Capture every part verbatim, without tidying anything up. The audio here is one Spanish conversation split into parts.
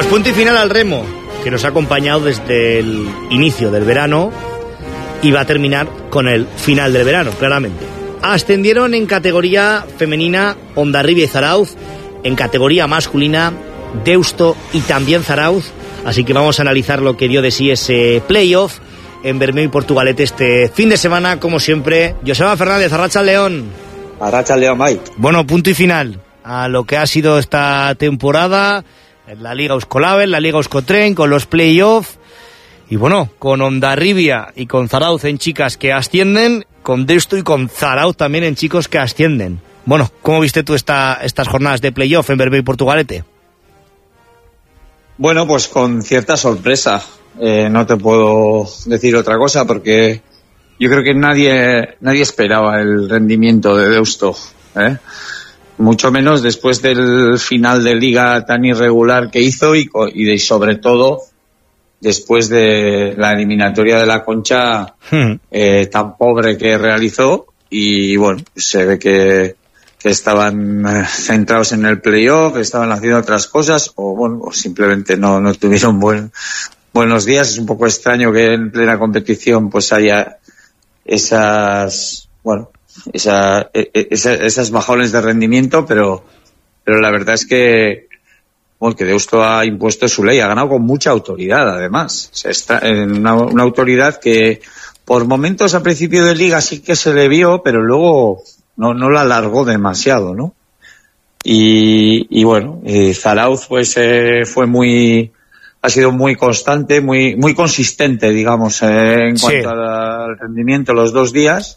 Pues punto y final al remo, que nos ha acompañado desde el inicio del verano y va a terminar con el final del verano, claramente. Ascendieron en categoría femenina Hondarribia y Zarauz, en categoría masculina Deusto y también Zarauz, así que vamos a analizar lo que dio de sí ese playoff en Bermeo y Portugalete este fin de semana, como siempre. Joseba Fernández, Arratsaldeon. Arratsaldeon, Mike. Bueno, punto y final a lo que ha sido esta temporada en la Liga Euskolabel, la Liga Euskotren, con los playoffs, y bueno, con Hondarribia y con Zarauz en chicas que ascienden, con Deusto y con Zarauz también en chicos que ascienden. Bueno, ¿cómo viste tú esta, estas jornadas de playoff en Bermeo y Portugalete? Bueno, pues con cierta sorpresa. Eh, no te puedo decir otra cosa porque yo creo que nadie nadie esperaba el rendimiento de Deusto, ¿eh? Mucho menos después del final de liga tan irregular que hizo y, y de, sobre todo después de la eliminatoria de la Concha hmm. eh, tan pobre que realizó, y bueno, se ve que, que estaban centrados en el playoff, estaban haciendo otras cosas o bueno, o simplemente no, no tuvieron buen, buenos días. Es un poco extraño que en plena competición pues haya esas, bueno, esa, esa, esas bajones de rendimiento, pero, pero la verdad es que bueno, que Deusto ha impuesto su ley, ha ganado con mucha autoridad, además. O sea, está en una, una autoridad que por momentos a principio de liga sí que se le vio, pero luego no, no la alargó demasiado, ¿no? Y, y bueno, eh, Zarauz pues eh, fue muy, ha sido muy constante, muy, muy consistente, digamos, eh, en cuanto sí. al rendimiento los dos días.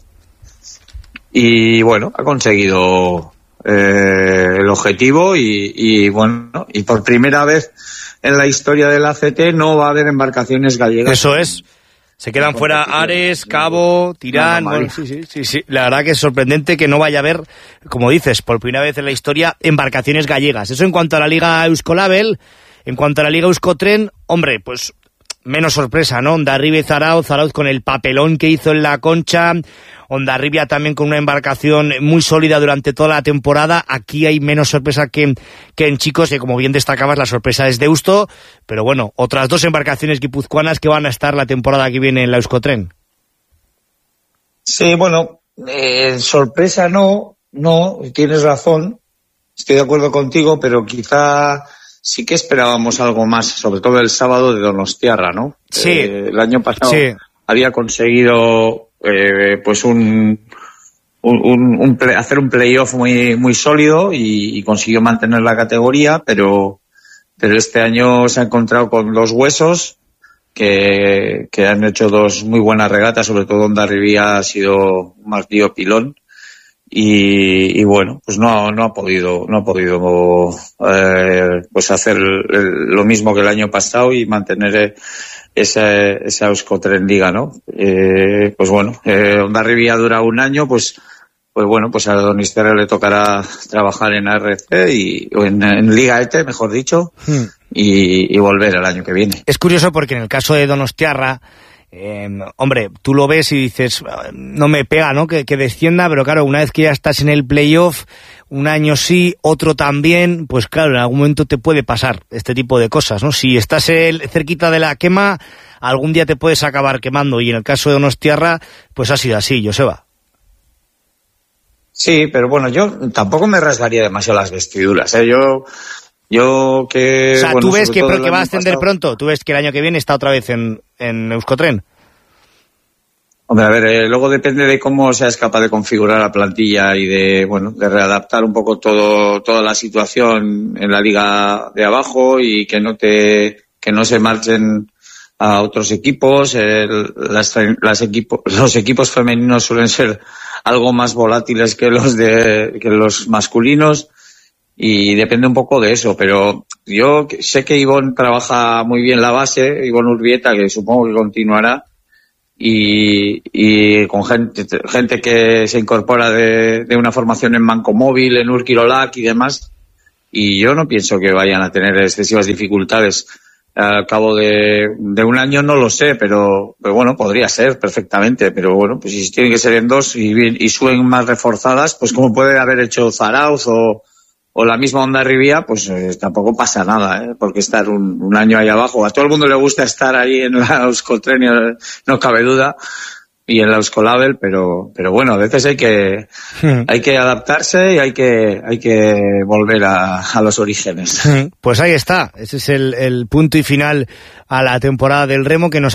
Y bueno, ha conseguido eh, el objetivo y, y bueno, y por primera vez en la historia del A C T no va a haber embarcaciones gallegas. Eso es. Se quedan fuera Ares, Cabo, Tirán. No, no, bueno, sí, sí, sí, sí. La verdad que es sorprendente que no vaya a haber, como dices, por primera vez en la historia, embarcaciones gallegas. Eso en cuanto a la Liga Euskolabel. En cuanto a la Liga Euskotren, hombre, pues menos sorpresa, ¿no? Hondarribia y Zarauz, Zarauz con el papelón que hizo en la Concha, Hondarribia también con una embarcación muy sólida durante toda la temporada. Aquí hay menos sorpresa que, que en chicos, que como bien destacabas, la sorpresa es Deusto, pero bueno, otras dos embarcaciones guipuzcoanas que van a estar la temporada que viene en la Euskotren. Sí, bueno, eh, sorpresa no, no, tienes razón, estoy de acuerdo contigo, pero quizá sí que esperábamos algo más, sobre todo el sábado de Donostiarra, ¿no? Sí. Eh, el año pasado sí. había conseguido eh, pues un, un, un, un play, hacer un playoff muy muy sólido y, y consiguió mantener la categoría, pero pero este año se ha encontrado con los huesos que, que han hecho dos muy buenas regatas, sobre todo Hondarribia ha sido un martillo pilón. Y, y bueno, pues no, no ha podido, no ha podido eh, pues hacer el, el, lo mismo que el año pasado y mantener esa, esa Euskotren Liga, ¿no? Eh, pues bueno, eh, Hondarribia dura un año, pues, pues bueno, pues a Donostiarra le tocará trabajar en A R C y, o en, en Liga E T E, mejor dicho, hmm. y, y volver el año que viene. Es curioso porque en el caso de Donostiarra, Eh, hombre, tú lo ves y dices, no me pega, ¿no? Que, que descienda, pero claro, una vez que ya estás en el playoff, un año sí, otro también, pues claro, en algún momento te puede pasar este tipo de cosas, ¿no? Si estás el, cerquita de la quema, algún día te puedes acabar quemando, y en el caso de Donostiarra, pues ha sido así, Joseba. Sí, pero bueno, yo tampoco me rasgaría demasiado las vestiduras, ¿eh? Yo... Yo que... O sea, bueno, ¿tú ves que, que va a ascender pasado... pronto? ¿Tú ves que el año que viene está otra vez en, en Euskotren? Hombre, a ver, eh, luego depende de cómo seas capaz de configurar la plantilla y de, bueno, de readaptar un poco todo, toda la situación en la liga de abajo y que no te, que no se marchen a otros equipos. El, las, las equipos, los equipos femeninos suelen ser algo más volátiles que los de, que los masculinos. Y depende un poco de eso, pero yo sé que Ivonne trabaja muy bien la base, Ivonne Urbieta, que supongo que continuará, y, y con gente, gente que se incorpora de, de una formación en Manco Móvil, en Urquilolac y demás, y yo no pienso que vayan a tener excesivas dificultades. Al cabo de, de un año no lo sé, pero, pero bueno, podría ser perfectamente, pero bueno, pues si tienen que ser en dos y, y suben más reforzadas, pues como puede haber hecho Zarauz o o la misma Hondarribia, pues eh, tampoco pasa nada, ¿eh? Porque estar un, un año ahí abajo, a todo el mundo le gusta estar ahí en la Euskotren, no cabe duda, y en la Euskolabel, pero pero bueno, a veces hay que hmm. hay que adaptarse y hay que hay que volver a, a los orígenes. Pues ahí está, ese es el, el punto y final a la temporada del remo que nos